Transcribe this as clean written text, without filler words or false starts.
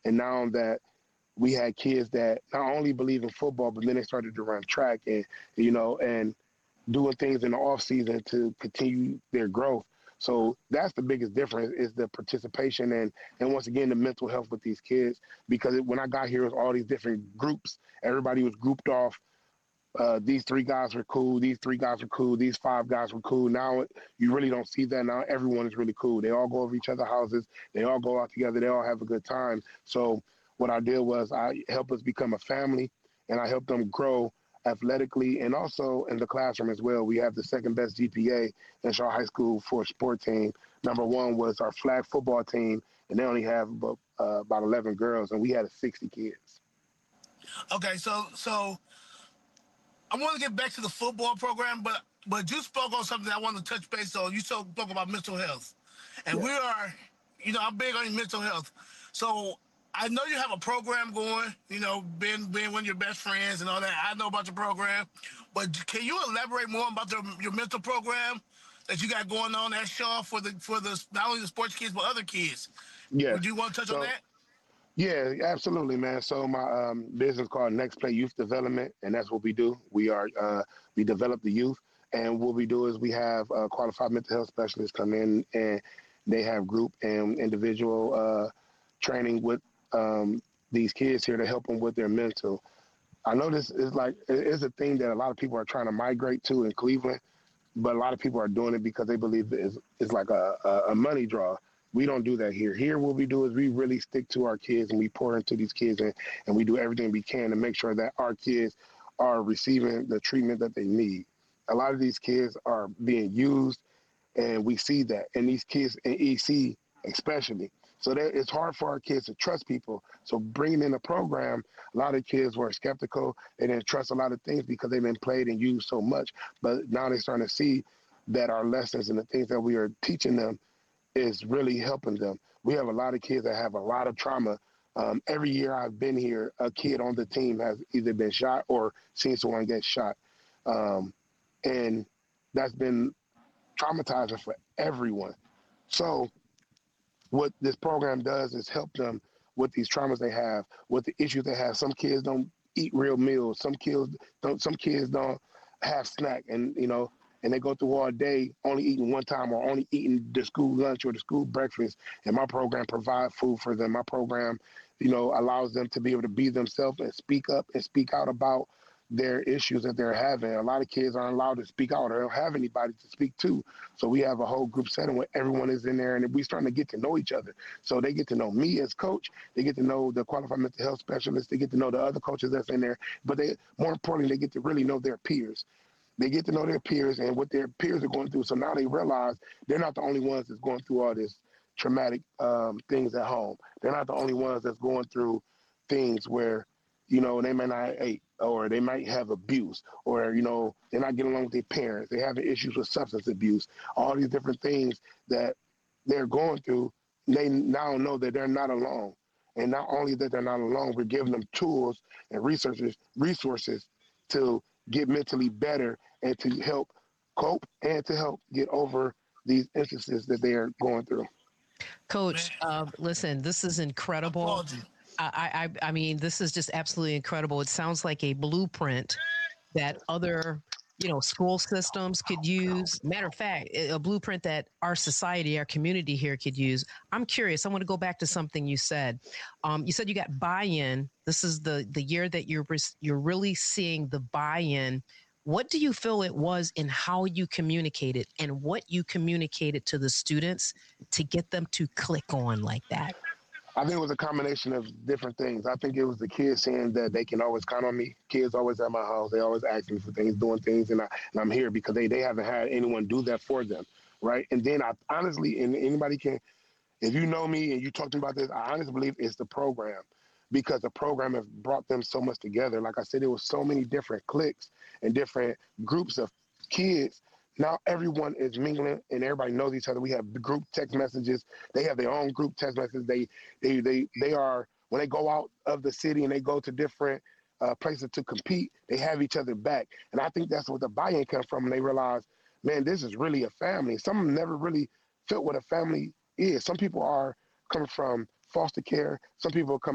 And now that we had kids that not only believe in football, but then they started to run track and doing things in the off season to continue their growth. So that's the biggest difference is the participation and once again the mental health with these kids. Because when I got here, it was all these different groups. Everybody was grouped off. These three guys were cool. These three guys were cool. These five guys were cool. Now you really don't see that. Now everyone is really cool. They all go over each other's houses. They all go out together. They all have a good time. So what I did was I helped us become a family, and I helped them grow athletically and also in the classroom as well. We have the second best GPA in Shaw High School for a sport team. Number one was our flag football team, and they only have about 11 girls, and we had 60 kids. Okay, so I want to get back to the football program, but you spoke on something I want to touch base on. You spoke about mental health, and Yeah. we are, I'm big on mental health. So I know you have a program going. Being one of your best friends and all that. I know about your program, but can you elaborate more about your mental program that you got going on at Shaw for the not only the sports kids but other kids? Yes. Would you want to touch on So that? yeah, absolutely, man. So my business called Next Play Youth Development, and that's what we do. We develop the youth, and what we do is we have qualified mental health specialists come in, and they have group and individual training with these kids here to help them with their mental. I know this is it's a thing that a lot of people are trying to migrate to in Cleveland, but a lot of people are doing it because they believe it's like a money draw. We don't do that here. Here, what we do is we really stick to our kids and we pour into these kids and we do everything we can to make sure that our kids are receiving the treatment that they need. A lot of these kids are being used, and we see that. And these kids in EC, especially. So it's hard for our kids to trust people. So bringing in a program, a lot of kids were skeptical. They didn't trust a lot of things because they've been played and used so much. But now they're starting to see that our lessons and the things that we are teaching them is really helping them. We have a lot of kids that have a lot of trauma. Every year I've been here, a kid on the team has either been shot or seen someone get shot. And that's been traumatizing for everyone. So what this program does is help them with these traumas they have, with the issues they have. Some kids don't eat real meals. Some kids don't. Some kids don't have snack, and they go through all day only eating one time or only eating the school lunch or the school breakfast. And my program provides food for them. My program, allows them to be able to be themselves and speak up and speak out about their issues that they're having. A lot of kids aren't allowed to speak out or don't have anybody to speak to. So we have a whole group setting where everyone is in there and we starting to get to know each other. So they get to know me as coach. They get to know the qualified mental health specialist. They get to know the other coaches that's in there. But more importantly, they get to really know their peers. They get to know their peers and what their peers are going through. So now they realize they're not the only ones that's going through all this traumatic things at home. They're not the only ones that's going through things where, they may not eat or they might have abuse or, they're not getting along with their parents. They're having issues with substance abuse, all these different things that they're going through. They now know that they're not alone. And not only that they're not alone, we're giving them tools and resources to get mentally better and to help cope and to help get over these instances that they are going through. Man, Coach, listen, this is I incredible. applaud you. I mean, this is just absolutely incredible. It sounds like a blueprint that other, school systems could use. Matter of fact, a blueprint that our society, our community here could use. I'm curious. I want to go back to something you said. You said you got buy-in. This is the year that you're really seeing the buy-in. What do you feel it was in how you communicated and what you communicated to the students to get them to click on like that? I think it was a combination of different things. I think it was the kids saying that they can always count on me. Kids always at my house. They always ask me for things, doing things, and I'm here because they haven't had anyone do that for them, right? And then I honestly, and anybody can, if you know me and you talking about this, I honestly believe it's the program because the program has brought them so much together. Like I said, there was so many different cliques and different groups of kids. Now everyone is mingling and everybody knows each other. We have group text messages. They have their own group text messages. They are when they go out of the city and they go to different places to compete. They have each other back, and I think that's what the buy-in comes from. And they realize, man, this is really a family. Some of them never really felt what a family is. Some people are coming from foster care. Some people are coming